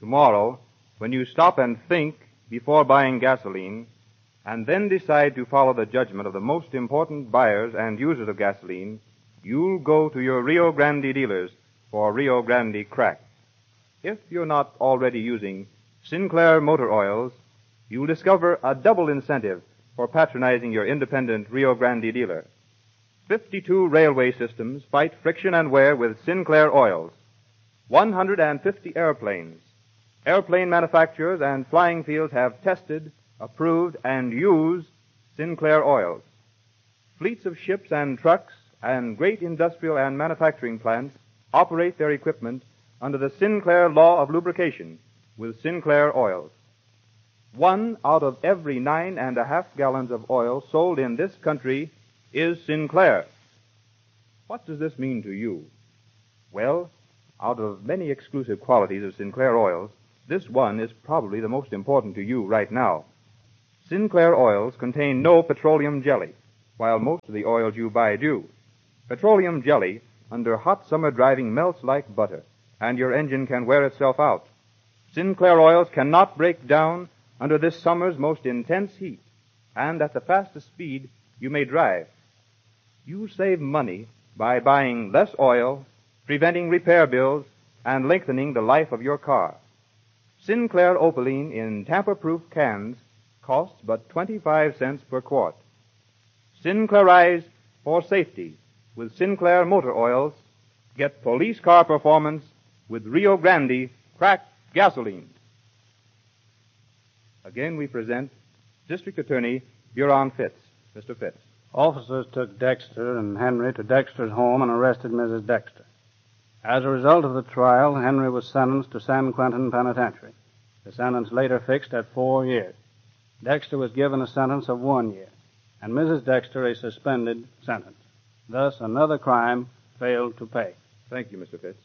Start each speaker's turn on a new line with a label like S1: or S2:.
S1: tomorrow, when you stop and think before buying gasoline, and then decide to follow the judgment of the most important buyers and users of gasoline, you'll go to your Rio Grande dealers for Rio Grande crack. If you're not already using Sinclair motor oils, you'll discover a double incentive for patronizing your independent Rio Grande dealer. 52 railway systems fight friction and wear with Sinclair oils. 150 airplanes, airplane manufacturers and flying fields have tested, approved, and used Sinclair oils. Fleets of ships and trucks and great industrial and manufacturing plants operate their equipment under the Sinclair law of lubrication with Sinclair oils. 1 out of every 9.5 gallons of oil sold in this country is Sinclair. What does this mean to you? Well, out of many exclusive qualities of Sinclair oils, this one is probably the most important to you right now. Sinclair oils contain no petroleum jelly, while most of the oils you buy do. Petroleum jelly, under hot summer driving, melts like butter, and your engine can wear itself out. Sinclair oils cannot break down under this summer's most intense heat, and at the fastest speed you may drive. You save money by buying less oil, preventing repair bills, and lengthening the life of your car. Sinclair Opaline in tamper-proof cans costs but 25 cents per quart. Sinclairize for safety with Sinclair motor oils. Get police car performance with Rio Grande cracked gasoline. Again, we present District Attorney Buron Fitz. Mr. Fitz.
S2: Officers took Dexter and Henry to Dexter's home and arrested Mrs. Dexter. As a result of the trial, Henry was sentenced to San Quentin Penitentiary. The sentence later fixed at 4 years. Dexter was given a sentence of 1 year, and Mrs. Dexter a suspended sentence. Thus, another crime failed to pay.
S1: Thank you, Mr. Fitz.